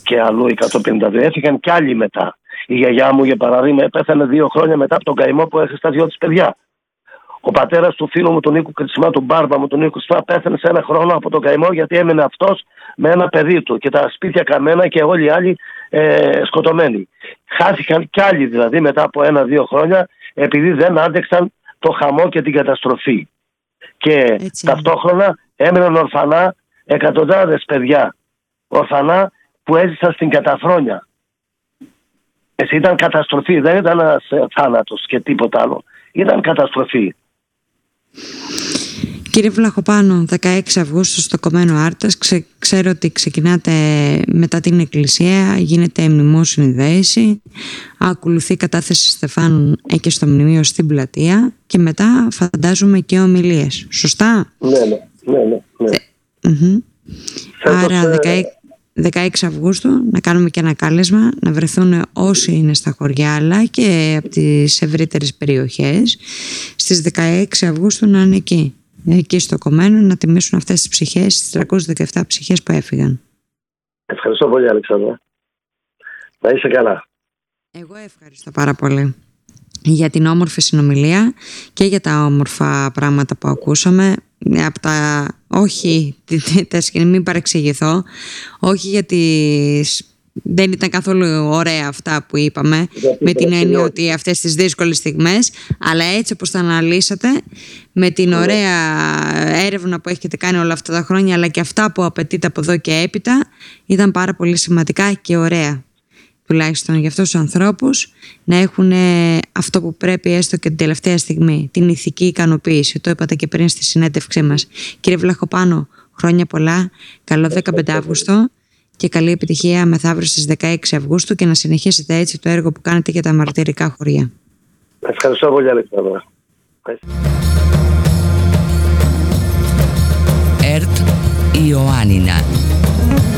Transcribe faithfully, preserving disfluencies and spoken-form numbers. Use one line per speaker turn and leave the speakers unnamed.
και αλλού εκατόν πενήντα δύο. Έφυγαν κι άλλοι μετά. Η γιαγιά μου, για παράδειγμα, πέθανε δύο χρόνια μετά από τον καημό που έχασε στα δυο της παιδιά. Ο πατέρας του φίλου μου, τον Νίκο Κριτσιμά, του μπάρμπα μου, τον Νίκο Κριτσιμά, πέθανε σε ένα χρόνο από τον καημό, γιατί έμεινε αυτός με ένα παιδί του και τα σπίτια καμένα και όλοι οι άλλοι ε, σκοτωμένοι. Χάθηκαν κι άλλοι δηλαδή μετά από ένα-δύο χρόνια, επειδή δεν άντεξαν το χαμό και την καταστροφή. Και έτσι, ταυτόχρονα έμειναν ορφανά εκατοντάδες παιδιά. Ορφανά που έζησαν στην καταφρόνια. Έτσι, ήταν καταστροφή, δεν ήταν ένας θάνατος και τίποτα άλλο. Ήταν καταστροφή.
Κύριε Βλαχοπάνο, δεκαέξι Αυγούστου στο Κομμένο Άρτας, Ξε, ξέρω ότι ξεκινάτε μετά την Εκκλησία, γίνεται μνημόσυνη δέηση, ακολουθεί κατάθεση Στεφάνων εκεί στο μνημείο στην πλατεία και μετά φαντάζομαι και ομιλίες. Σωστά?
Ναι, ναι, ναι, ναι, ναι.
Ε, mm-hmm. Άρα δεκαέξι Αυγούστου να κάνουμε και ένα κάλεσμα να βρεθούν όσοι είναι στα χωριά αλλά και από τις ευρύτερες περιοχές στις δεκαέξι Αυγούστου να είναι εκεί. Εκεί στο Κομμένο να τιμήσουν αυτές τις ψυχές, τις τριακόσιες δεκαεπτά ψυχές που έφυγαν.
Ευχαριστώ πολύ, Αλεξάνδρα. Να είσαι καλά.
Εγώ ευχαριστώ πάρα πολύ για την όμορφη συνομιλία και για τα όμορφα πράγματα που ακούσαμε. Από τα, όχι, τα σκηνή, μην παρεξηγηθώ, όχι γιατί δεν ήταν καθόλου ωραία αυτά που είπαμε, με την έννοια ότι αυτές τις δύσκολες στιγμές, αλλά έτσι όπως τα αναλύσατε, με την ωραία έρευνα που έχετε κάνει όλα αυτά τα χρόνια, αλλά και αυτά που απαιτείται από εδώ και έπειτα, ήταν πάρα πολύ σημαντικά και ωραία. Τουλάχιστον για αυτούς τους ανθρώπους να έχουν αυτό που πρέπει έστω και την τελευταία στιγμή, την ηθική ικανοποίηση. Το είπατε και πριν στη συνέντευξή μας. Κύριε Βλαχοπάνο, χρόνια πολλά, καλό δεκαπέντε Αυγούστου και καλή επιτυχία μεθαύριο στις δεκαέξι Αυγούστου και να συνεχίσετε έτσι το έργο που κάνετε για τα μαρτυρικά χωριά.
Ευχαριστώ πολύ, Αλεξάνδρα.
ΕΡΤ Ιωάννινα.